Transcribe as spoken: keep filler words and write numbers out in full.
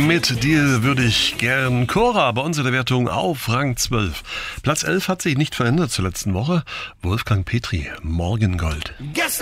mit Dir würde ich gern. Cora bei uns in der Wertung auf Rang zwölf. Platz elf hat sich nicht verändert zur letzten Woche. Wolfgang Petri, Morgengold.